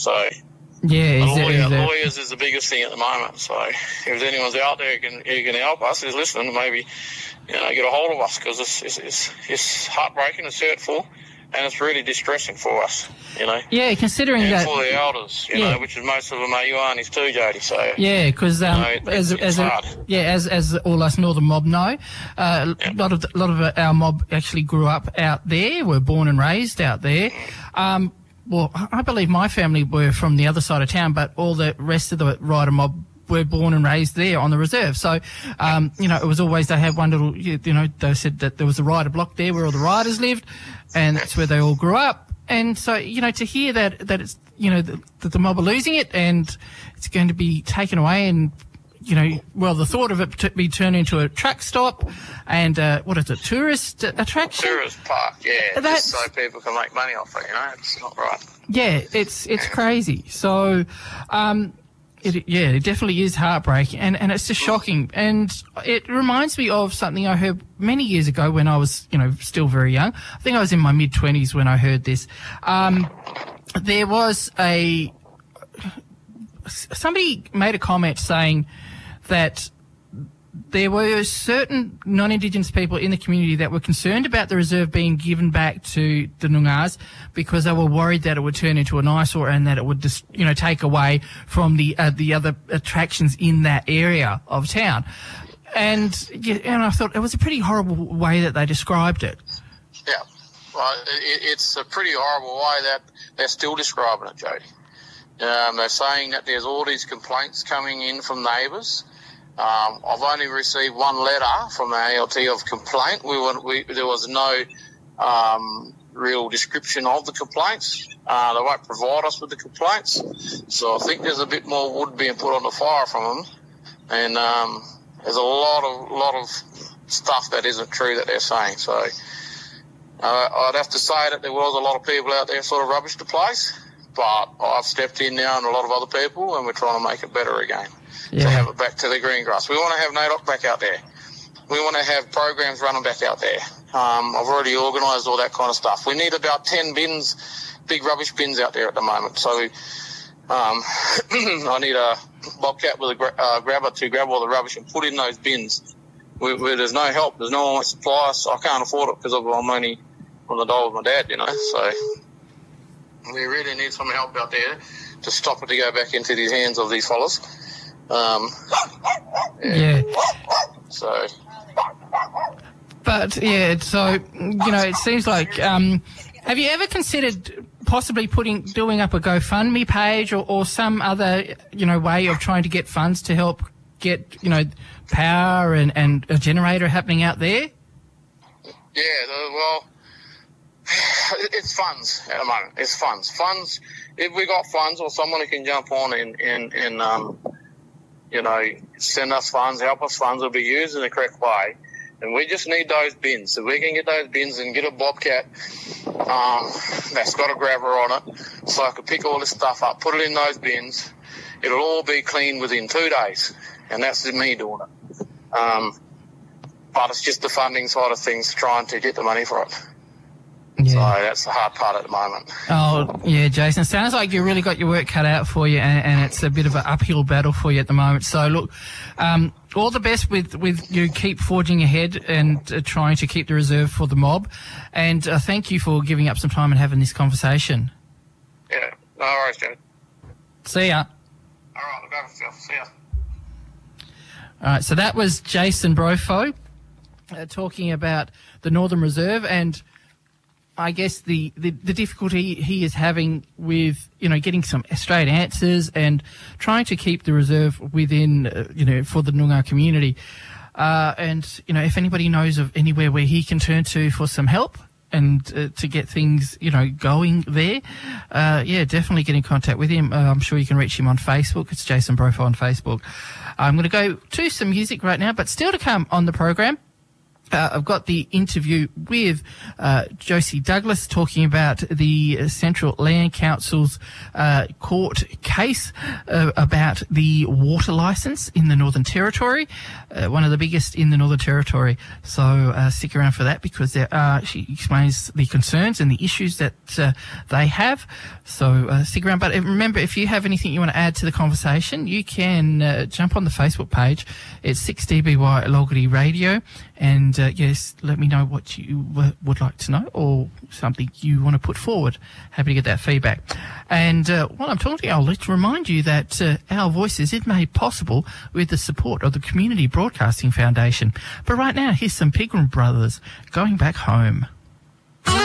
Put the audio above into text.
So lawyers is the biggest thing at the moment. So if anyone's out there who can help us, who's listening, maybe get a hold of us, because it's heartbreaking, it's hurtful, and it's really distressing for us, Yeah, considering and that for the elders, which is most of them are Ioannis too, Jody. So yeah, because it's hard. As all us Northern mob know, a lot of our mob actually grew up out there, were born and raised out there. Well, I believe my family were from the other side of town, but all the rest of the Ryder mob were born and raised there on the reserve. So, it was always, they had one little, they said that there was a Ryder block there where all the Riders lived, and that's where they all grew up. And so, to hear that it's, that the mob are losing it and it's going to be taken away, and, the thought of it be turned into a truck stop and, tourist attraction? Tourist park, yeah. Just so people can make money off it, it's not right. Yeah, it's crazy. So, it definitely is heartbreaking, and it's just shocking. And it reminds me of something I heard many years ago when I was, still very young. I think I was in my mid-20s when I heard this. There was somebody made a comment saying that there were certain non-Indigenous people in the community that were concerned about the reserve being given back to the Noongars because they were worried that it would turn into an eyesore and that it would just, take away from the other attractions in that area of town. And I thought it was a pretty horrible way that they described it. Yeah, well, it's a pretty horrible way that they're still describing it, Jody. They're saying that there's all these complaints coming in from neighbours. I've only received one letter from the ALT of complaint. There was no real description of the complaints. They won't provide us with the complaints. So I think there's a bit more wood being put on the fire from them. And there's a lot of stuff that isn't true that they're saying. So I'd have to say that there was a lot of people out there sort of rubbish the place. But I've stepped in now and a lot of other people, and we're trying to make it better again. To have it back to the green grass. We want to have NAIDOC back out there. We want to have programs running back out there. I've already organised all that kind of stuff. We need about 10 bins, big rubbish bins out there at the moment. So I need a bobcat with a grabber to grab all the rubbish and put in those bins. Where there's no help, there's no one to supply us. I can't afford it because I'm only on the dole with my dad, So we really need some help out there to stop it to go back into the hands of these fellas. So. But, so, it seems like, have you ever considered possibly doing up a GoFundMe page or some other, way of trying to get funds to help get, power and a generator happening out there? Yeah, well, it's funds at the moment. It's funds. Funds, if we got funds or someone who can jump on and send us funds, help us funds, will be used in the correct way. And we just need those bins. So we can get those bins and get a bobcat that's got a grabber on it, so I can pick all this stuff up, put it in those bins. It'll all be clean within 2 days, and that's me doing it. But it's just the funding side of things, trying to get the money for it. Yeah. So that's the hard part at the moment. Oh, yeah, Jason. Sounds like you really got your work cut out for you, and it's a bit of an uphill battle for you at the moment. So, look, all the best with you. Keep forging ahead and trying to keep the reserve for the mob. And thank you for giving up some time and having this conversation. Yeah, no worries, Jared. See ya. All right, look after yourself. See ya. All right, so that was Jason Brofo talking about the Northern Reserve and I guess the difficulty he is having with, getting some straight answers and trying to keep the reserve within, for the Noongar community. And, if anybody knows of anywhere where he can turn to for some help and to get things, going there, definitely get in contact with him. I'm sure you can reach him on Facebook. It's Jason Brofo on Facebook. I'm going to go to some music right now, but still to come on the program. I've got the interview with Josie Douglas talking about the Central Land Council's court case about the water licence in the Northern Territory, one of the biggest in the Northern Territory. So stick around for that, because she explains the concerns and the issues that they have. So stick around. But remember, if you have anything you want to add to the conversation, you can jump on the Facebook page. It's 6DBY Logarty Radio. And yes, let me know what you would like to know, or something you want to put forward. Happy to get that feedback. And while I'm talking to you, I'll let's remind you that Our Voices is made possible with the support of the Community Broadcasting Foundation. But right now, here's some Pilgrim Brothers, Going Back Home.